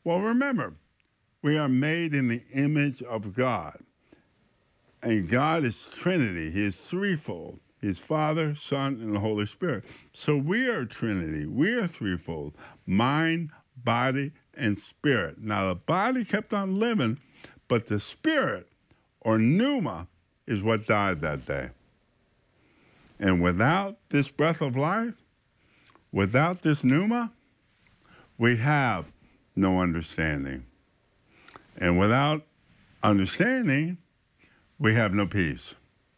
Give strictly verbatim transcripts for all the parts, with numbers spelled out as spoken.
Well, remember, we are made in the image of God. And God is Trinity. He is threefold. He's Father, Son, and the Holy Spirit. So we are Trinity. We are threefold. Mind, body, and spirit. Now, the body kept on living, but the spirit, or pneuma, is what died that day. And without this breath of life, without this pneuma, we have no understanding. And without understanding, we have no peace.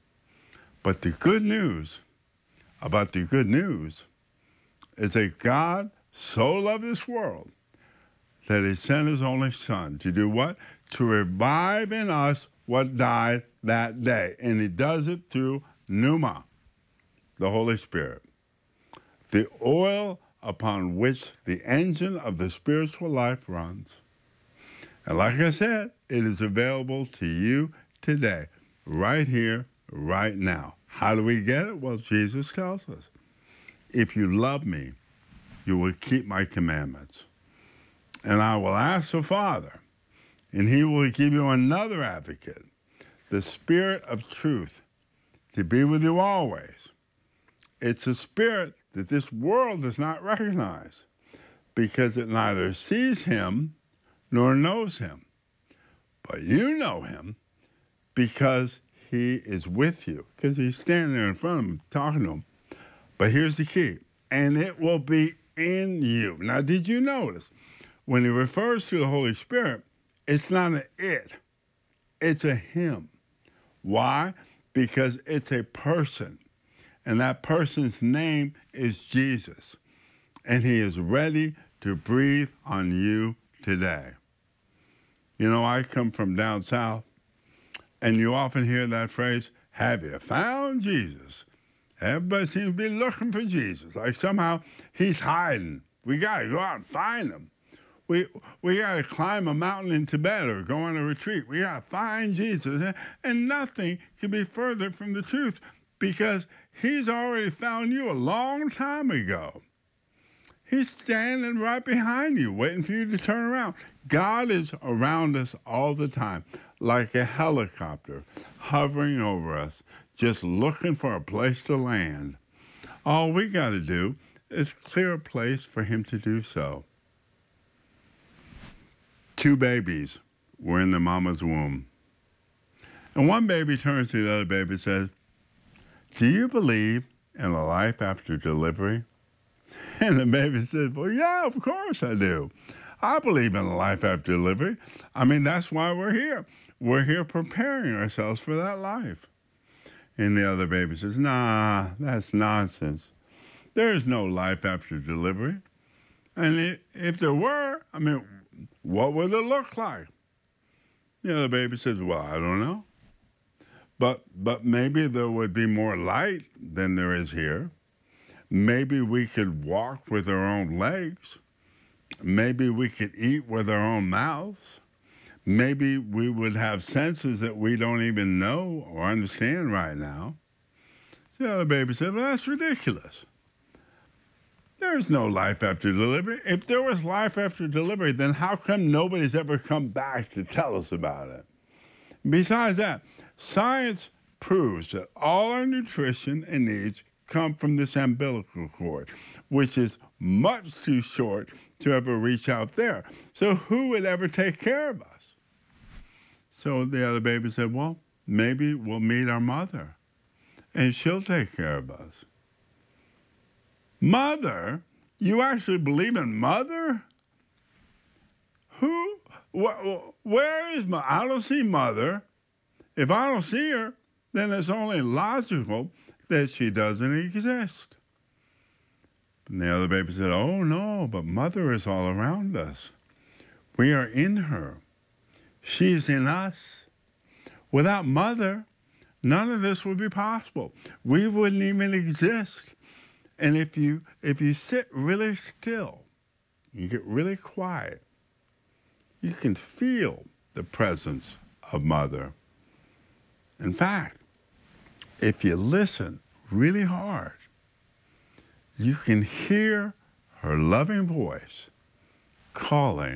But the good news about the good news is that God so loved this world that he sent his only son to do what? To revive in us what died that day. And he does it through pneuma, the Holy Spirit, the oil upon which the engine of the spiritual life runs. And like I said, it is available to you today, right here, right now. How do we get it? Well, Jesus tells us, if you love me, you will keep my commandments. And I will ask the Father, and he will give you another advocate, the Spirit of truth, to be with you always. It's a spirit that this world does not recognize because it neither sees him nor knows him. But you know him because he is with you, because he's standing there in front of him talking to him. But here's the key, and it will be in you. Now, did you notice when he refers to the Holy Spirit, it's not an it, it's a him. Why? Because it's a person, and that person's name is Jesus, and he is ready to breathe on you today. You know, I come from down south, and you often hear that phrase, have you found Jesus? Everybody seems to be looking for Jesus, like somehow he's hiding. We got to go out and find him. We we got to climb a mountain in Tibet or go on a retreat. We got to find Jesus. And nothing can be further from the truth because he's already found you a long time ago. He's standing right behind you, waiting for you to turn around. God is around us all the time, like a helicopter hovering over us, just looking for a place to land. All we got to do is clear a place for him to do so. Two babies were in the mama's womb. And one baby turns to the other baby and says, do you believe in a life after delivery? And the baby says, well, yeah, of course I do. I believe in a life after delivery. I mean, that's why we're here. We're here preparing ourselves for that life. And the other baby says, nah, that's nonsense. There is no life after delivery. And if there were, I mean, what would it look like? The other baby says, well, I don't know. But but maybe there would be more light than there is here. Maybe we could walk with our own legs. Maybe we could eat with our own mouths. Maybe we would have senses that we don't even know or understand right now. So the other baby said, well, that's ridiculous. There's no life after delivery. If there was life after delivery, then how come nobody's ever come back to tell us about it? Besides that, science proves that all our nutrition and needs come from this umbilical cord, which is much too short to ever reach out there. So who would ever take care of us? So the other baby said, well, maybe we'll meet our mother, and she'll take care of us. Mother? You actually believe in mother? Who? Wh- where is mother? I don't see mother. If I don't see her, then it's only logical that she doesn't exist. And the other baby said, oh, no, but mother is all around us. We are in her. She is in us. Without mother, none of this would be possible. We wouldn't even exist. And if you if you sit really still, you get really quiet, you can feel the presence of mother. In fact, if you listen really hard, you can hear her loving voice calling